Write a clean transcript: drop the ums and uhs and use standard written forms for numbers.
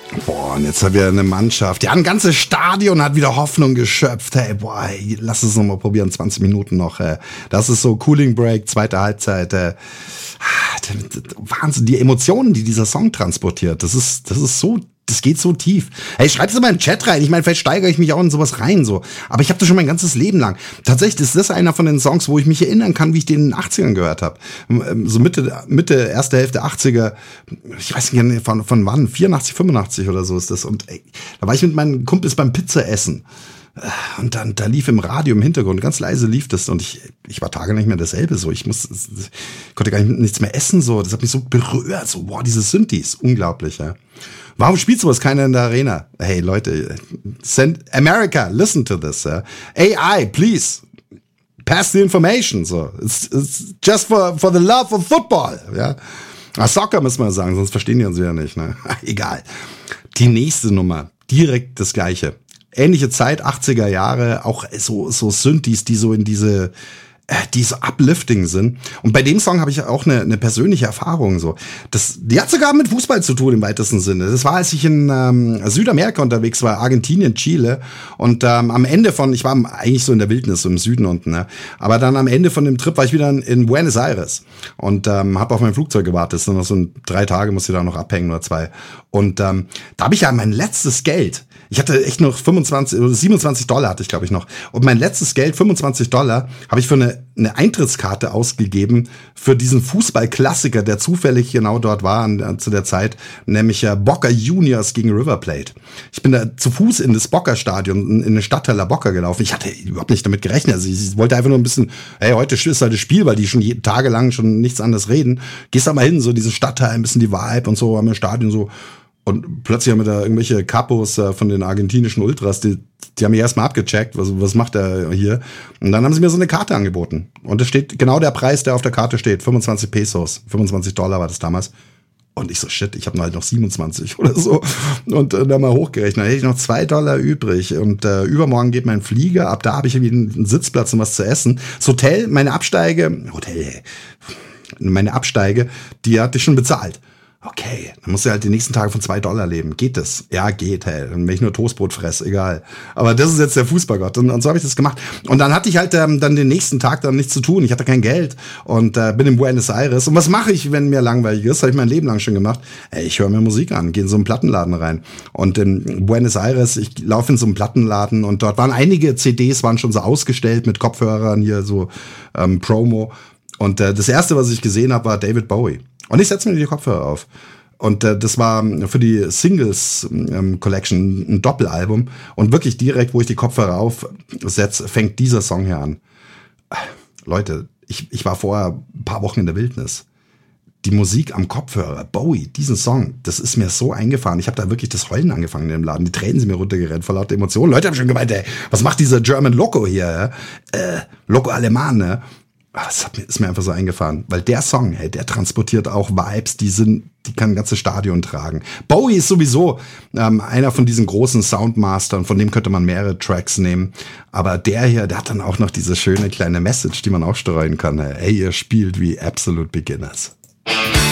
Boah, und jetzt haben wir eine Mannschaft. Ja, ein ganzes Stadion hat wieder Hoffnung geschöpft. Hey, boah, lass es nochmal probieren, 20 Minuten noch. Das ist so Cooling Break, zweite Halbzeit. Wahnsinn, die Emotionen, die dieser Song transportiert. Das ist so, das geht so tief. Hey, schreib's in meinen Chat rein. Ich meine, vielleicht steigere ich mich auch in sowas rein, so. Aber ich habe das schon mein ganzes Leben lang. Tatsächlich ist das einer von den Songs, wo ich mich erinnern kann, wie ich den in den 80ern gehört habe. So Mitte, erste Hälfte 80er. Ich weiß nicht, von wann? 84, 85 oder so ist das. Und ey, da war ich mit meinen Kumpels beim Pizzaessen. Und dann, da lief im Radio im Hintergrund, ganz leise lief das und ich war Tage nicht mehr dasselbe, so. Ich konnte gar nichts mehr essen, so. Das hat mich so berührt, so, boah, diese Synthes, unglaublich, ja. Warum spielt sowas keiner in der Arena? Hey, Leute, send America, listen to this, ja. AI, please, pass the information, so. It's just for the love of football, ja. Soccer müssen wir sagen, sonst verstehen die uns wieder nicht, ne. Egal. Die nächste Nummer, direkt das Gleiche. Ähnliche Zeit, 80er Jahre, auch so Synthes, die so in die so uplifting sind. Und bei dem Song habe ich auch eine persönliche Erfahrung, so. Die hat sogar mit Fußball zu tun im weitesten Sinne. Das war, als ich in Südamerika unterwegs war, Argentinien, Chile. Und am Ende ich war eigentlich so in der Wildnis, so im Süden unten, ne? Aber dann am Ende von dem Trip war ich wieder in Buenos Aires und habe auf mein Flugzeug gewartet. Dann noch so 3 Tage musste ich da noch abhängen oder 2. Und da habe ich ja mein letztes Geld. Ich hatte echt noch 25 oder $27 hatte ich, glaube ich, noch. Und mein letztes Geld, $25, habe ich für eine Eintrittskarte ausgegeben für diesen Fußballklassiker, der zufällig genau dort war zu der Zeit, nämlich Boca Juniors gegen River Plate. Ich bin da zu Fuß in das Boca-Stadion, in den Stadtteil La Boca gelaufen. Ich hatte überhaupt nicht damit gerechnet. Also ich wollte einfach nur ein bisschen, hey, heute ist halt das Spiel, weil die schon tagelang schon nichts anderes reden. Gehst da mal hin, so diesen Stadtteil, ein bisschen die Vibe und so, am Stadion so. Und plötzlich haben wir da irgendwelche Capos von den argentinischen Ultras, die haben mich erstmal abgecheckt, was macht der hier? Und dann haben sie mir so eine Karte angeboten. Und da steht genau der Preis, der auf der Karte steht, 25 Pesos, $25 war das damals. Und ich so, shit, ich habe nur halt noch 27 oder so. Und dann mal hochgerechnet, da hätte ich noch $2 übrig. Und übermorgen geht mein Flieger, ab da habe ich irgendwie einen Sitzplatz und was zu essen. Das Hotel, meine Absteige, die hatte ich schon bezahlt. Okay, dann musst du halt die nächsten Tage von $2 leben. Geht das? Ja, geht, hey. Wenn ich nur Toastbrot fresse, egal. Aber das ist jetzt der Fußballgott. Und so habe ich das gemacht. Und dann hatte ich halt dann den nächsten Tag dann nichts zu tun. Ich hatte kein Geld und bin in Buenos Aires. Und was mache ich, wenn mir langweilig ist? Habe ich mein Leben lang schon gemacht. Ey, ich höre mir Musik an, gehe in so einen Plattenladen rein. Und in Buenos Aires, ich laufe in so einen Plattenladen und dort waren einige CDs, waren schon so ausgestellt mit Kopfhörern, hier so Promo. Und das erste, was ich gesehen habe, war David Bowie. Und ich setze mir die Kopfhörer auf. Und das war für die Singles Collection ein Doppelalbum. Und wirklich direkt, wo ich die Kopfhörer aufsetze, fängt dieser Song hier an. Leute, ich war vorher ein paar Wochen in der Wildnis. Die Musik am Kopfhörer, Bowie, diesen Song, das ist mir so eingefahren. Ich habe da wirklich das Heulen angefangen im Laden. Die Tränen sind mir runtergerannt vor lauter Emotionen. Leute haben schon gemeint, ey, was macht dieser German Loco hier? Loco Aleman, ne? Das ist mir einfach so eingefahren, weil der Song, hey, der transportiert auch Vibes, die kann ein ganzes Stadion tragen. Bowie ist sowieso einer von diesen großen Soundmastern, von dem könnte man mehrere Tracks nehmen, aber der hier, der hat dann auch noch diese schöne kleine Message, die man auch streuen kann. Hey, ihr spielt wie Absolute Beginners.